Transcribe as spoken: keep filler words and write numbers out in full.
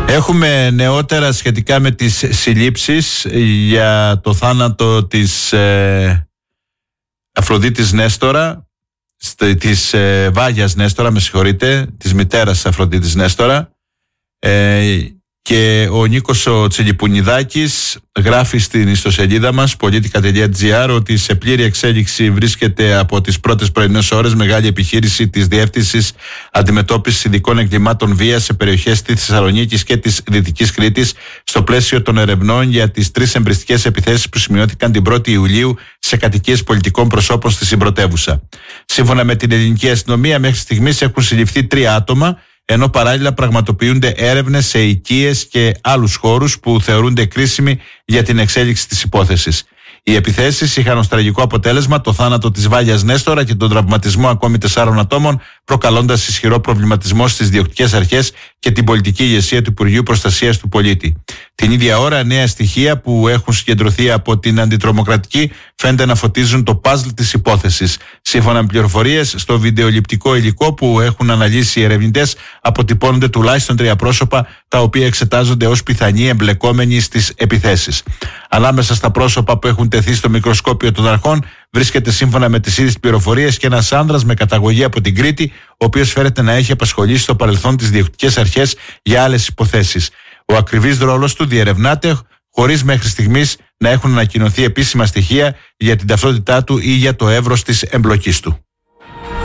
Έχουμε νεότερα σχετικά με τις συλλήψεις για το θάνατο της ε, Αφροδίτης Νέστορα, της ε, Βάγιας Νέστορα, με συγχωρείτε, της μητέρας της Αφροδίτης Νέστορα. Ε, και ο Νίκος ο Τσιλιπουνιδάκης γράφει στην ιστοσελίδα μας πολιτικά τελεία τζι άρ ότι σε πλήρη εξέλιξη βρίσκεται από τις πρώτες πρωινές ώρες μεγάλη επιχείρηση της Διεύθυνσης Αντιμετώπισης Ειδικών Εγκλημάτων Βίας σε περιοχές της Θεσσαλονίκης και της Δυτικής Κρήτης στο πλαίσιο των ερευνών για τις τρεις εμπριστικές επιθέσεις που σημειώθηκαν την πρώτη Ιουλίου σε κατοικίες πολιτικών προσώπων στη συμπρωτεύουσα. Σύμφωνα με την ελληνική αστυνομία, μέχρι στιγμής έχουν συλληφθεί τρία άτομα, ενώ παράλληλα πραγματοποιούνται έρευνες σε οικίες και άλλους χώρους που θεωρούνται κρίσιμοι για την εξέλιξη της υπόθεσης. Οι επιθέσεις είχαν ως τραγικό αποτέλεσμα το θάνατο της Βάγιας Νέστορα και τον τραυματισμό ακόμη τεσσάρων ατόμων, προκαλώντας ισχυρό προβληματισμό στις διοκτικές αρχές και την πολιτική ηγεσία του Υπουργείου Προστασίας του Πολίτη. Την ίδια ώρα, νέα στοιχεία που έχουν συγκεντρωθεί από την αντιτρομοκρατική φαίνεται να φωτίζουν το παζλ της υπόθεσης. Σύμφωνα με πληροφορίες, στο βιντεοληπτικό υλικό που έχουν αναλύσει οι ερευνητές, αποτυπώνονται τουλάχιστον τρία πρόσωπα, τα οποία εξετάζονται ως πιθανοί εμπλεκόμενοι στις επιθέσεις. Ανάμεσα στα πρόσωπα που έχουν τεθεί στο μικροσκόπιο των αρχών βρίσκεται, σύμφωνα με τις ίδιες πληροφορίες, και ένας άνδρας με καταγωγή από την Κρήτη, ο οποίος φέρεται να έχει απασχολήσει στο παρελθόν τις διοκτικές αρχές για άλλες υποθέσεις. Ο ακριβής ρόλος του διερευνάται, χωρίς μέχρι στιγμής να έχουν ανακοινωθεί επίσημα στοιχεία για την ταυτότητά του ή για το εύρος της εμπλοκής του.